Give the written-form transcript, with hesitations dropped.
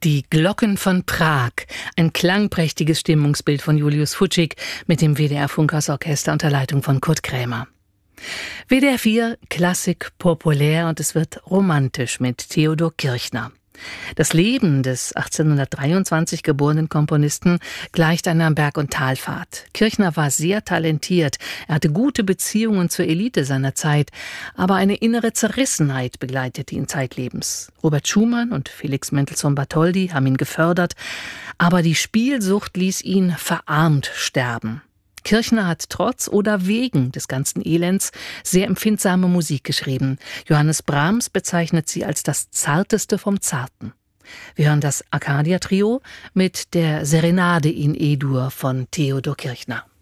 Die Glocken von Prag, ein klangprächtiges Stimmungsbild von Julius Fučík mit dem WDR-Funkhausorchester unter Leitung von Kurt Krämer. WDR 4, Klassik populär, und es wird romantisch mit Theodor Kirchner. Das Leben des 1823 geborenen Komponisten gleicht einer Berg- und Talfahrt. Kirchner war sehr talentiert, er hatte gute Beziehungen zur Elite seiner Zeit, aber eine innere Zerrissenheit begleitete ihn zeitlebens. Robert Schumann und Felix Mendelssohn Bartholdy haben ihn gefördert, aber die Spielsucht ließ ihn verarmt sterben. Kirchner hat trotz oder wegen des ganzen Elends sehr empfindsame Musik geschrieben. Johannes Brahms bezeichnet sie als das Zarteste vom Zarten. Wir hören das Arcadia-Trio mit der Serenade in E-Dur von Theodor Kirchner.